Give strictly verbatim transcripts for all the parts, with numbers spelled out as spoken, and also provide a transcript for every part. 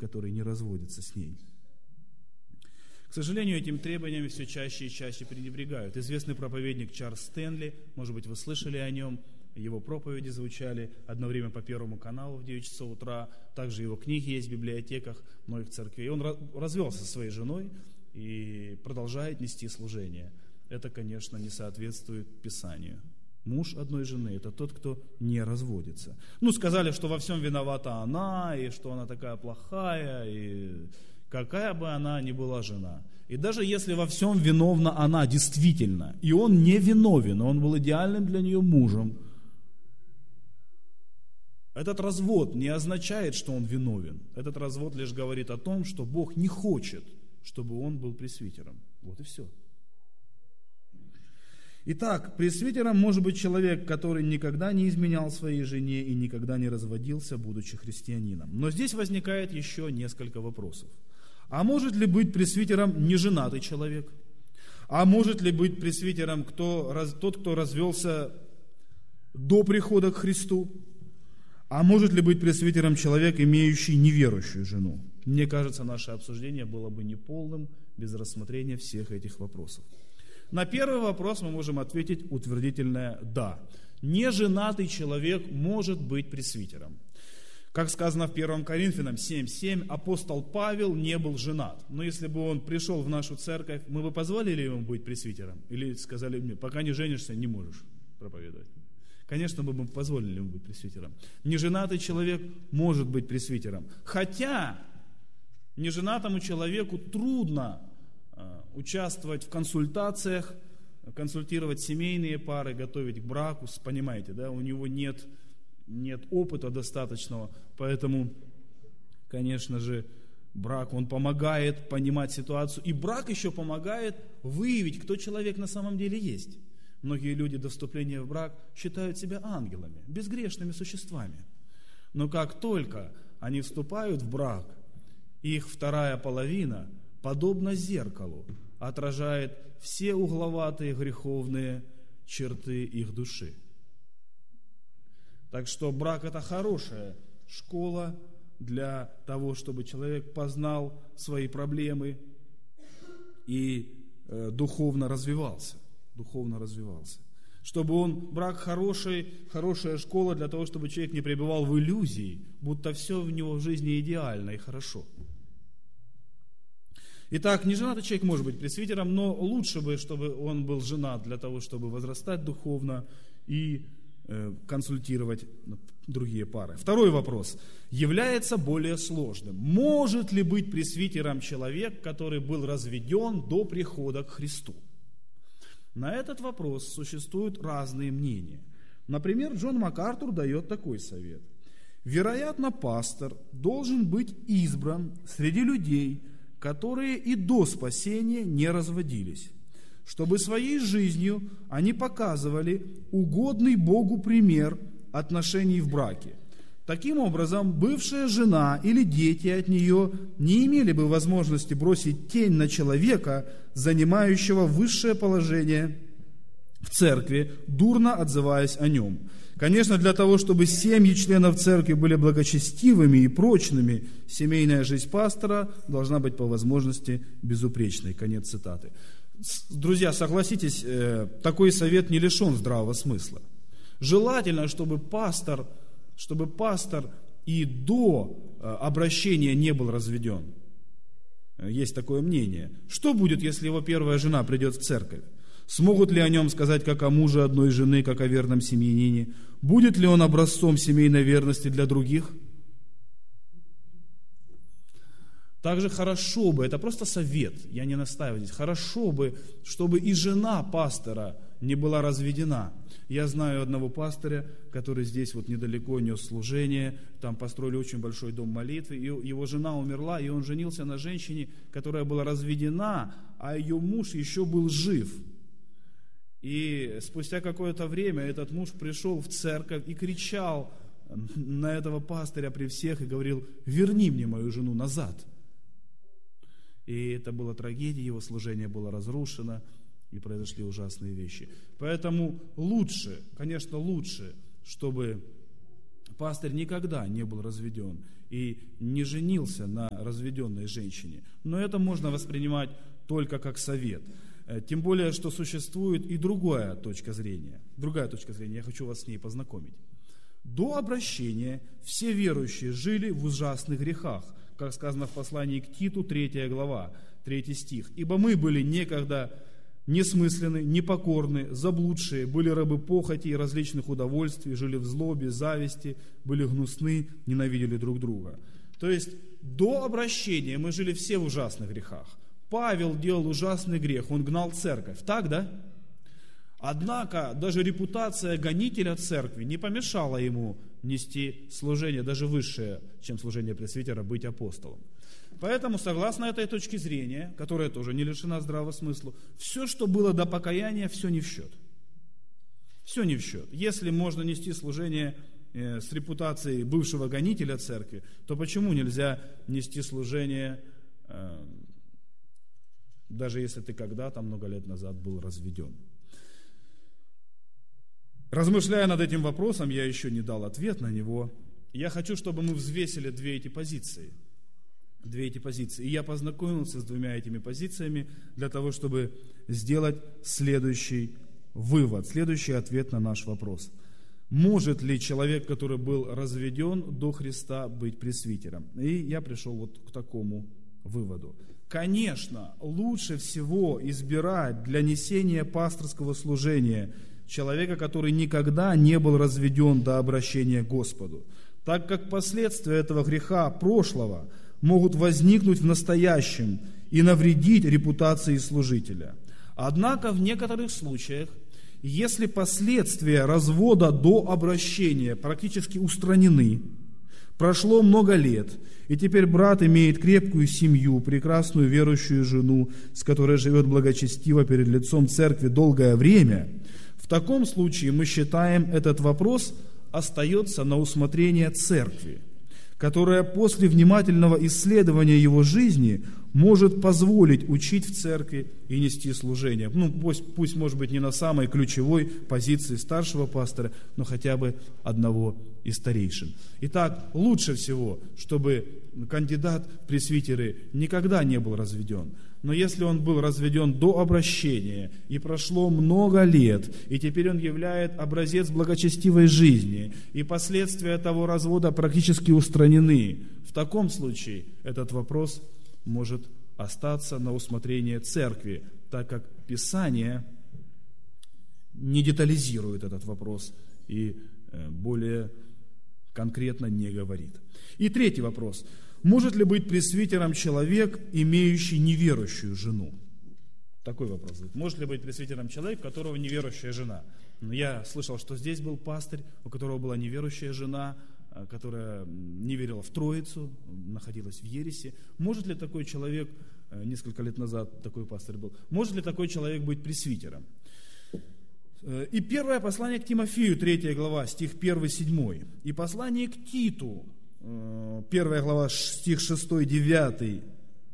который не разводится с ней. К сожалению, этим требованиям все чаще и чаще пренебрегают. Известный проповедник Чарльз Стэнли, может быть, вы слышали о нем, его проповеди звучали одно время по Первому каналу в девять часов утра, также его книги есть в библиотеках многих церквей. Он развелся со своей женой и продолжает нести служение. Это, конечно, не соответствует Писанию. Муж одной жены – это тот, кто не разводится. Ну, сказали, что во всем виновата она, и что она такая плохая, и какая бы она ни была жена. И даже если во всем виновна она действительно, и он не виновен, он был идеальным для нее мужем, этот развод не означает, что он виновен. Этот развод лишь говорит о том, что Бог не хочет, чтобы он был пресвитером. Вот и все. Итак, пресвитером может быть человек, который никогда не изменял своей жене и никогда не разводился, будучи христианином. Но здесь возникает еще несколько вопросов. А может ли быть пресвитером неженатый человек? А может ли быть пресвитером кто, тот, кто развелся до прихода к Христу? А может ли быть пресвитером человек, имеющий неверующую жену? Мне кажется, наше обсуждение было бы неполным без рассмотрения всех этих вопросов. На первый вопрос мы можем ответить утвердительное «да». Неженатый человек может быть пресвитером. Как сказано в первом Коринфянам семь семь, апостол Павел не был женат. Но если бы он пришел в нашу церковь, мы бы позволили ему быть пресвитером? Или сказали мне, пока не женишься, не можешь проповедовать? Конечно, мы бы позволили ему быть пресвитером. Неженатый человек может быть пресвитером. Хотя неженатому человеку трудно участвовать в консультациях, консультировать семейные пары, готовить к браку, понимаете, да, у него нет, нет опыта достаточного, поэтому, конечно же, брак, он помогает понимать ситуацию, и брак еще помогает выявить, кто человек на самом деле есть. Многие люди до вступления в брак считают себя ангелами, безгрешными существами, но как только они вступают в брак, их вторая половина, подобно зеркалу, отражает все угловатые греховные черты их души. Так что брак – это хорошая школа для того, чтобы человек познал свои проблемы и э, духовно развивался. Духовно развивался. Чтобы он, брак хороший, хорошая школа для того, чтобы человек не пребывал в иллюзии, будто все в него в жизни идеально и хорошо. Итак, неженатый человек может быть пресвитером, но лучше бы, чтобы он был женат для того, чтобы возрастать духовно и э, консультировать другие пары. Второй вопрос является более сложным. Может ли быть пресвитером человек, который был разведен до прихода к Христу? На этот вопрос существуют разные мнения. Например, Джон МакАртур дает такой совет. Вероятно, пастор должен быть избран среди людей, которые и до спасения не разводились, чтобы своей жизнью они показывали угодный Богу пример отношений в браке. Таким образом, бывшая жена или дети от нее не имели бы возможности бросить тень на человека, занимающего высшее положение в церкви, дурно отзываясь о нем. Конечно, для того, чтобы семьи членов церкви были благочестивыми и прочными, семейная жизнь пастора должна быть по возможности безупречной. Конец цитаты. Друзья, согласитесь, такой совет не лишен здравого смысла. Желательно, чтобы пастор, чтобы пастор и до обращения не был разведен. Есть такое мнение. Что будет, если его первая жена придет в церковь? Смогут ли о нем сказать, как о муже одной жены, как о верном семьянине? Будет ли он образцом семейной верности для других? Также хорошо бы, это просто совет, я не настаиваю здесь, хорошо бы, чтобы и жена пастора не была разведена. Я знаю одного пастыря, который здесь вот недалеко нес служение, там построили очень большой дом молитвы, и его жена умерла, и он женился на женщине, которая была разведена, а ее муж еще был жив. И спустя какое-то время этот муж пришел в церковь и кричал на этого пастыря при всех и говорил: «Верни мне мою жену назад». И это была трагедия, его служение было разрушено, и произошли ужасные вещи. Поэтому лучше, конечно, лучше, чтобы пастырь никогда не был разведен и не женился на разведенной женщине. Но это можно воспринимать только как совет. Тем более, что существует и другая точка зрения. Другая точка зрения, я хочу вас с ней познакомить. До обращения все верующие жили в ужасных грехах, как сказано в послании к Титу, третья глава, третий стих. «Ибо мы были некогда несмысленны, непокорны, заблудшие, были рабы похоти и различных удовольствий, жили в злобе, зависти, были гнусны, ненавидели друг друга». То есть до обращения мы жили все в ужасных грехах. Павел делал ужасный грех, он гнал церковь. Так, да? Однако даже репутация гонителя церкви не помешала ему нести служение, даже высшее, чем служение пресвитера, быть апостолом. Поэтому, согласно этой точке зрения, которая тоже не лишена здравого смысла, все, что было до покаяния, все не в счет. Все не в счет. Если можно нести служение с репутацией бывшего гонителя церкви, то почему нельзя нести служение, даже если ты когда-то, много лет назад, был разведен? Размышляя над этим вопросом, я еще не дал ответ на него. Я хочу, чтобы мы взвесили две эти позиции. Две эти позиции. И я познакомился с двумя этими позициями для того, чтобы сделать следующий вывод, следующий ответ на наш вопрос. Может ли человек, который был разведен до Христа, быть пресвитером? И я пришел вот к такому выводу. Конечно, лучше всего избирать для несения пасторского служения человека, который никогда не был разведен до обращения к Господу, так как последствия этого греха прошлого могут возникнуть в настоящем и навредить репутации служителя. Однако в некоторых случаях, если последствия развода до обращения практически устранены, прошло много лет, и теперь брат имеет крепкую семью, прекрасную верующую жену, с которой живет благочестиво перед лицом церкви долгое время, в таком случае мы считаем, этот вопрос остается на усмотрение церкви, которая после внимательного исследования его жизни может позволить учить в церкви и нести служение. Ну, пусть, пусть, может быть, не на самой ключевой позиции старшего пастора, но хотя бы одного из старейшин. Итак, лучше всего, чтобы кандидат в пресвитеры никогда не был разведен. Но если он был разведен до обращения, и прошло много лет, и теперь он являет образец благочестивой жизни, и последствия того развода практически устранены, в таком случае этот вопрос может остаться на усмотрение церкви, так как Писание не детализирует этот вопрос и более конкретно не говорит. И третий вопрос. Может ли быть пресвитером человек, имеющий неверующую жену? Такой вопрос. Может ли быть пресвитером человек, у которого неверующая жена? Я слышал, что здесь был пастырь, у которого была неверующая жена, которая не верила в Троицу, находилась в ересе. Может ли такой человек, несколько лет назад такой пастырь был, может ли такой человек быть пресвитером? И первое послание к Тимофею, третья глава, стих первый седьмой. И послание к Титу, первая глава, стих шестой девятый,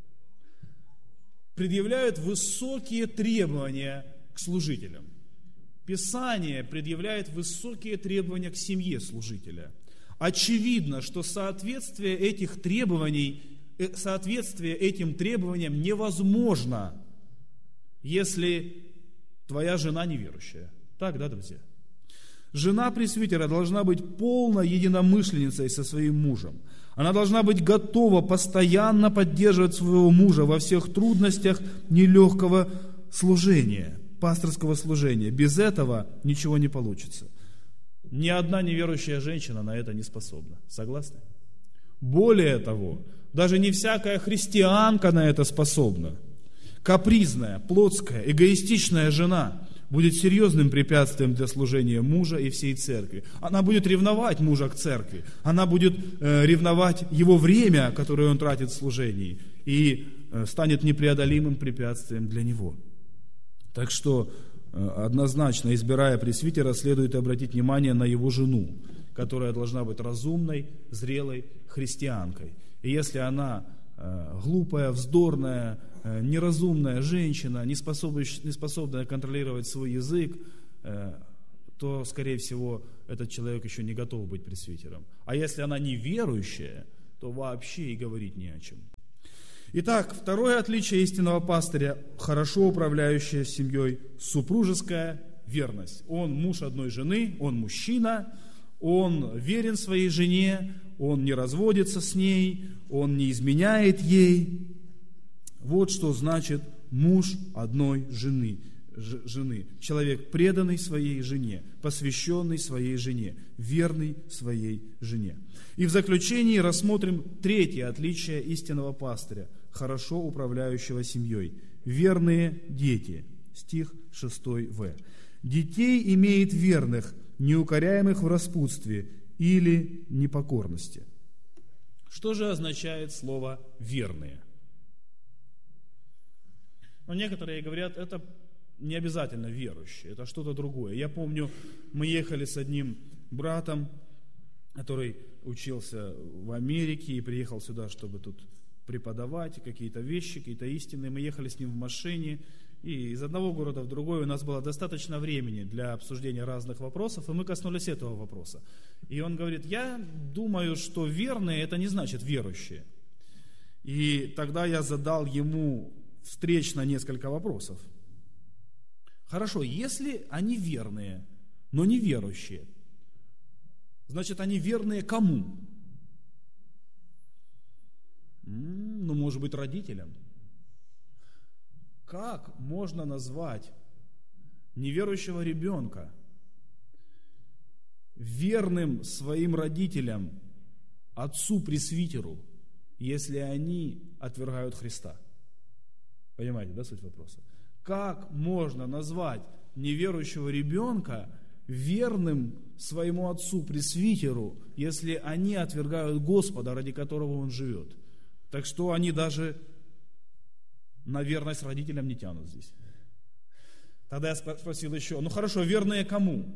предъявляют высокие требования к служителям. Писание предъявляет высокие требования к семье служителя. Очевидно, что соответствие этих требований, соответствие этим требованиям невозможно, если твоя жена неверующая. Так, да, друзья? Жена пресвитера должна быть полной единомышленницей со своим мужем. Она должна быть готова постоянно поддерживать своего мужа во всех трудностях нелегкого служения, пасторского служения. Без этого ничего не получится. Ни одна неверующая женщина на это не способна. Согласны? Более того, даже не всякая христианка на это способна. Капризная, плотская, эгоистичная жена будет серьезным препятствием для служения мужа и всей церкви. Она будет ревновать мужа к церкви. Она будет э, ревновать его время, которое он тратит в служении, и э, станет непреодолимым препятствием для него. Так что э, однозначно, избирая пресвитера, следует обратить внимание на его жену, которая должна быть разумной, зрелой христианкой. И если она э, глупая, вздорная, неразумная женщина, не способная, не способная контролировать свой язык, то, скорее всего, этот человек еще не готов быть пресвитером. А если она неверующая, то вообще и говорить не о чем. Итак, второе отличие истинного пастыря, хорошо управляющая семьей, супружеская верность. Он муж одной жены, он мужчина, он верен своей жене, он не разводится с ней, он не изменяет ей. Вот что значит муж одной жены. жены. Человек, преданный своей жене, посвященный своей жене, верный своей жене. И в заключении рассмотрим третье отличие истинного пастыря, хорошо управляющего семьей. Верные дети. Стих шестой в. Детей имеет верных, неукоряемых в распутстве или непокорности. Что же означает слово «верные»? Но некоторые говорят, это не обязательно верующие, это что-то другое. Я помню, мы ехали с одним братом, который учился в Америке и приехал сюда, чтобы тут преподавать какие-то вещи, какие-то истины. Мы ехали с ним в машине, и из одного города в другой у нас было достаточно времени для обсуждения разных вопросов, и мы коснулись этого вопроса. И он говорит, я думаю, что верные это не значит верующие. И тогда я задал ему встречно несколько вопросов. Хорошо, если они верные, но не верующие, значит, они верные кому? Ну, может быть, родителям. Как можно назвать неверующего ребенка верным своим родителям, отцу-пресвитеру, если они отвергают Христа? Понимаете, да, суть вопроса? Как можно назвать неверующего ребенка верным своему отцу-пресвитеру, если они отвергают Господа, ради которого он живет? Так что они даже на верность родителям не тянут здесь. Тогда я спросил еще, ну хорошо, верные кому?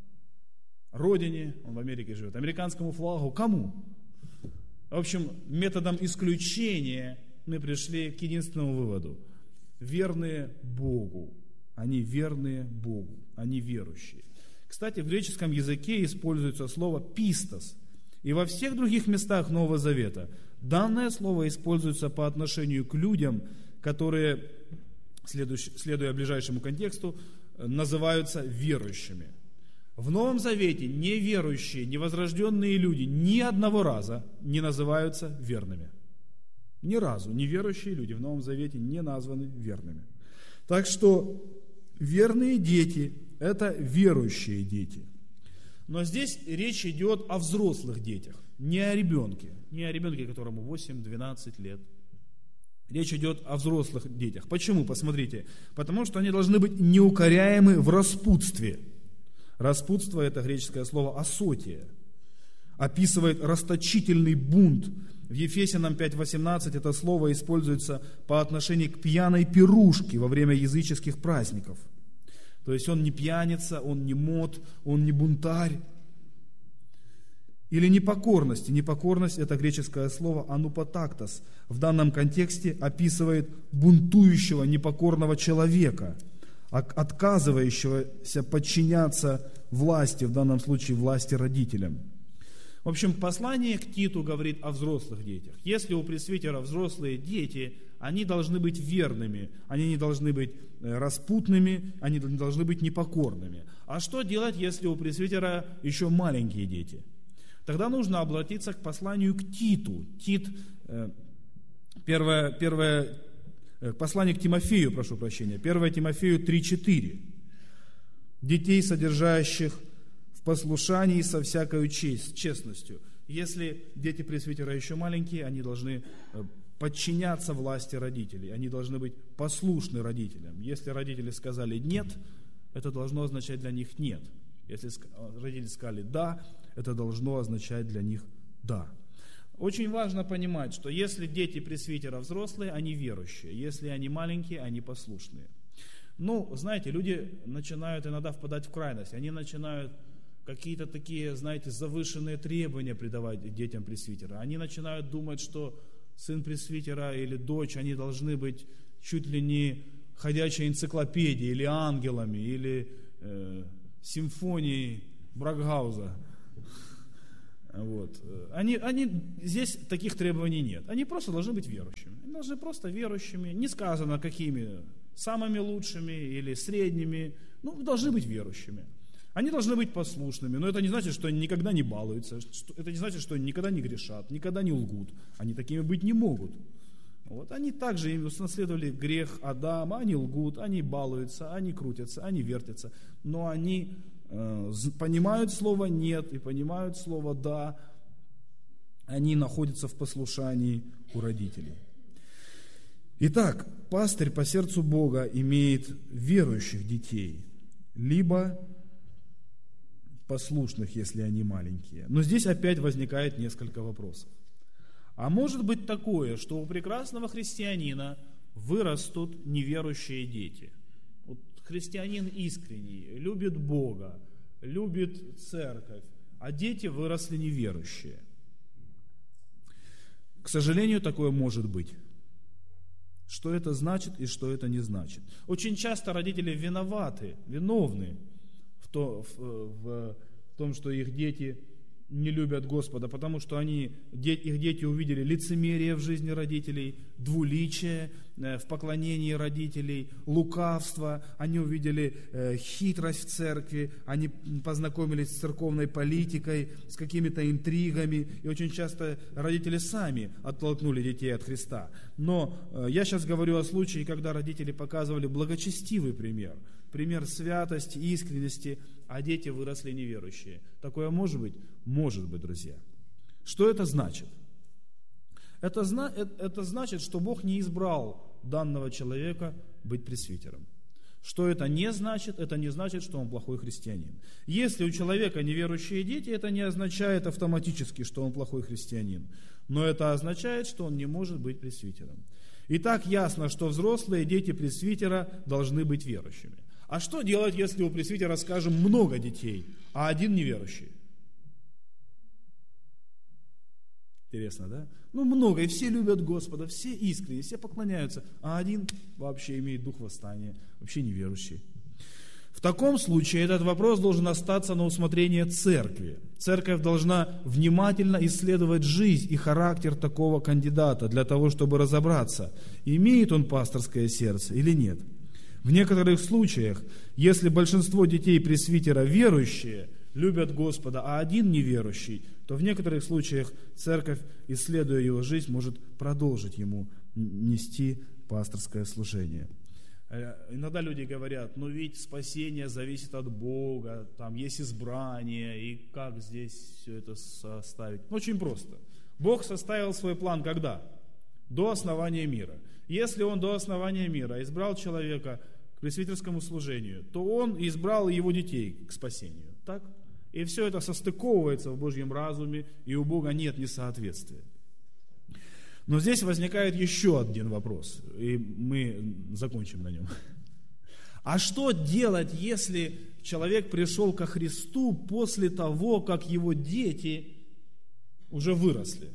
Родине, он в Америке живет, американскому флагу, кому? В общем, методом исключения мы пришли к единственному выводу. Верные Богу. Они верные Богу, они верующие. Кстати, в греческом языке используется слово «пистос». И во всех других местах Нового Завета данное слово используется по отношению к людям, которые, следуя ближайшему контексту, называются верующими. В Новом Завете неверующие, невозрожденные люди ни одного раза не называются верными. Ни разу неверующие люди в Новом Завете не названы верными. Так что верные дети – это верующие дети. Но здесь речь идет о взрослых детях, не о ребенке, не о ребенке, которому восемь-двенадцать лет. Речь идет о взрослых детях. Почему? Посмотрите. Потому что они должны быть неукоряемы в распутстве. Распутство – это греческое слово «асотия». Описывает расточительный бунт. В Ефесянам пять восемнадцать это слово используется по отношению к пьяной пирушке во время языческих праздников. То есть он не пьяница, он не мот, он не бунтарь. Или непокорность. Непокорность – это греческое слово «анупатактос». В данном контексте описывает бунтующего, непокорного человека, отказывающегося подчиняться власти, в данном случае власти родителям. В общем, послание к Титу говорит о взрослых детях. Если у пресвитера взрослые дети, они должны быть верными, они не должны быть распутными, они не должны быть непокорными. А что делать, если у пресвитера еще маленькие дети? Тогда нужно обратиться к посланию к Титу. Тит, первое, первое, послание к Тимофею, прошу прощения, первое Тимофею три четыре. Детей, содержащих в послушании со всякою честь, честностью. Если дети пресвитера еще маленькие, они должны подчиняться власти родителей, они должны быть послушны родителям. Если родители сказали «нет», это должно означать для них «нет». Если родители сказали «да», это должно означать для них «да». Очень важно понимать, что если дети пресвитера взрослые, они верующие, если они маленькие, они послушные. Ну, знаете, люди начинают иногда впадать в крайность, они начинают какие-то такие, знаете, завышенные требования придавать детям пресвитера. Они начинают думать, что сын пресвитера или дочь, они должны быть чуть ли не ходячей энциклопедией, или ангелами, или э, симфонии Бракгауза. Вот. Они, они, здесь таких требований нет. Они просто должны быть верующими. Они должны просто верующими. Не сказано, какими самыми лучшими или средними. Ну, должны быть верующими. Они должны быть послушными. Но это не значит, что они никогда не балуются. Это не значит, что они никогда не грешат, никогда не лгут. Они такими быть не могут. Вот. Они также им унаследовали грех Адама. Они лгут, они балуются, они крутятся, они вертятся. Но они понимают слово «нет» и понимают слово «да», они находятся в послушании у родителей. Итак, пастырь по сердцу Бога имеет верующих детей, либо послушных, если они маленькие. Но здесь опять возникает несколько вопросов. А может быть такое, что у прекрасного христианина вырастут неверующие дети? Христианин искренний, любит Бога, любит церковь, а дети выросли неверующие. К сожалению, такое может быть. Что это значит и что это не значит? Очень часто родители виноваты, виновны в, то, в, в, в том, что их дети не любят Господа, потому что они, их дети увидели лицемерие в жизни родителей, двуличие в поклонении родителей, лукавство, они увидели хитрость в церкви, они познакомились с церковной политикой, с какими-то интригами, и очень часто родители сами оттолкнули детей от Христа. Но я сейчас говорю о случае, когда родители показывали благочестивый пример, пример святости, искренности, а дети выросли неверующие. Такое может быть? Может быть, друзья. Что это значит? Это, это значит, что Бог не избрал данного человека быть пресвитером. Что это не значит? Это не значит, что он плохой христианин. Если у человека неверующие дети, это не означает автоматически, что он плохой христианин. Но это означает, что он не может быть пресвитером. И так ясно, что взрослые дети пресвитера должны быть верующими. А что делать, если у пресвитера, скажем, много детей, а один неверующий? Интересно, да? Ну, много, и все любят Господа, все искренне, все поклоняются, а один вообще имеет дух восстания, вообще неверующий. В таком случае этот вопрос должен остаться на усмотрение церкви. Церковь должна внимательно исследовать жизнь и характер такого кандидата для того, чтобы разобраться, имеет он пасторское сердце или нет. В некоторых случаях, если большинство детей пресвитера верующие, любят Господа, а один неверующий, то в некоторых случаях церковь, исследуя его жизнь, может продолжить ему нести пасторское служение. Иногда люди говорят, ну ведь спасение зависит от Бога, там есть избрание, и как здесь все это составить? Очень просто. Бог составил свой план когда? До основания мира. Если Он до основания мира избрал человека к пресвитерскому служению, то Он избрал его детей к спасению. Так? И все это состыковывается в Божьем разуме, и у Бога нет несоответствия. Но здесь возникает еще один вопрос, и мы закончим на нем. А что делать, если человек пришел ко Христу после того, как его дети уже выросли?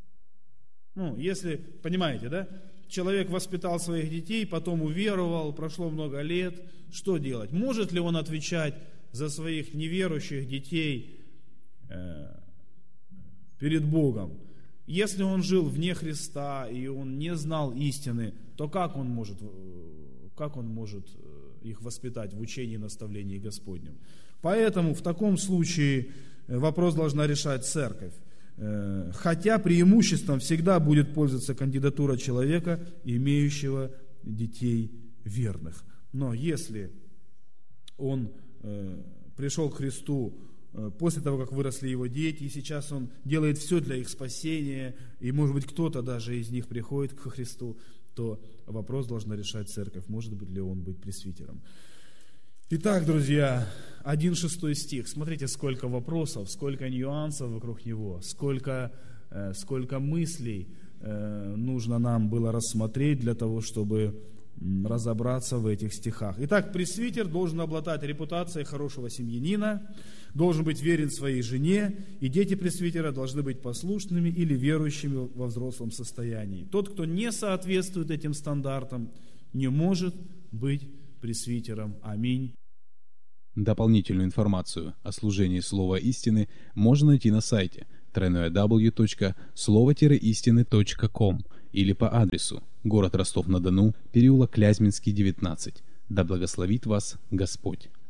Ну, если, понимаете, да? Человек воспитал своих детей, потом уверовал, прошло много лет. Что делать? Может ли он отвечать за своих неверующих детей э, перед Богом? Если он жил вне Христа и он не знал истины, то как он может, как он может их воспитать в учении и наставлении Господнем? Поэтому в таком случае вопрос должна решать церковь. Хотя преимуществом всегда будет пользоваться кандидатура человека, имеющего детей верных. Но если он пришел к Христу после того, как выросли его дети, и сейчас он делает все для их спасения, и, может быть, кто-то даже из них приходит к Христу, то вопрос должна решать церковь, может быть ли он быть пресвитером. Итак, друзья, один шестой стих. Смотрите, сколько вопросов, сколько нюансов вокруг него, сколько, э, сколько мыслей э, нужно нам было рассмотреть для того, чтобы разобраться в этих стихах. Итак, пресвитер должен обладать репутацией хорошего семьянина, должен быть верен своей жене, и дети пресвитера должны быть послушными или верующими во взрослом состоянии. Тот, кто не соответствует этим стандартам, не может быть пресвитером. Аминь. Дополнительную информацию о служении Слова Истины можно найти на сайте дабл ю дабл ю дабл ю точка слово истины точка ком или по адресу город Ростов-на-Дону, переулок Клязьминский, девятнадцать. Да благословит вас Господь!